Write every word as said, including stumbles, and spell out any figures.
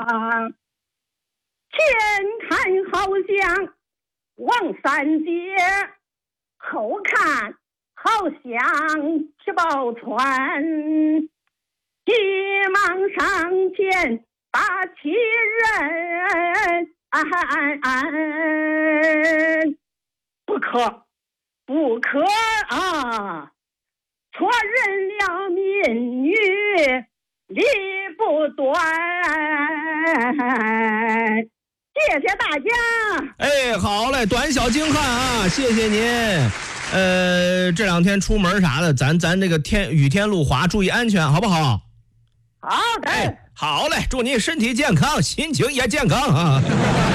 前看好像望三姐，后看好像吃饱穿，急忙上前把其人，不可不可啊，错认了民女理不断。谢谢大家。 哎，好嘞，短小精悍啊，谢谢您。呃，这两天出门啥的，咱咱这个天雨天路滑，注意安全，好不好？ 好的。 哎，好嘞，祝你身体健康，心情也健康啊。